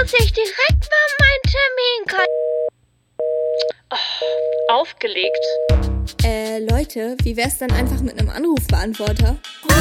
muss ich direkt mal meinen Termin aufgelegt. Leute, wie wär's dann einfach mit einem Anrufbeantworter?